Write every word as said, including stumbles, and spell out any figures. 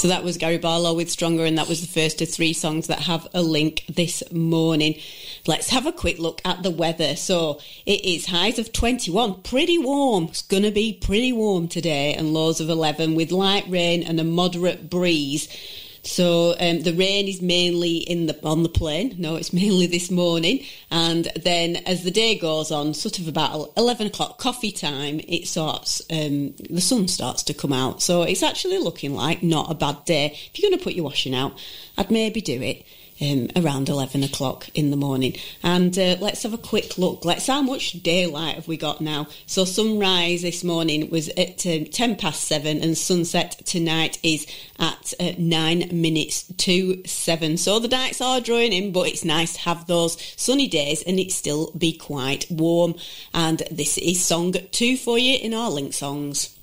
So that was Gary Barlow with Stronger, and that was the first of three songs that have a link this morning. Let's have a quick look at the weather. So it is highs of twenty-one, pretty warm. It's going to be pretty warm today, and lows of eleven with light rain and a moderate breeze. So um, the rain is mainly in the on the plain. No, it's mainly this morning. And then as the day goes on, sort of about eleven o'clock coffee time, it starts, um, the sun starts to come out. So it's actually looking like not a bad day. If you're going to put your washing out, I'd maybe do it um, around eleven o'clock in the morning. And uh, let's have a quick look. Let's how much daylight have we got now? So sunrise this morning was at uh, ten past seven, and sunset tonight is at uh, nine minutes to seven. So the nights are drawing in, but it's nice to have those sunny days and it still be quite warm. And this is song two for you in our Link Songs.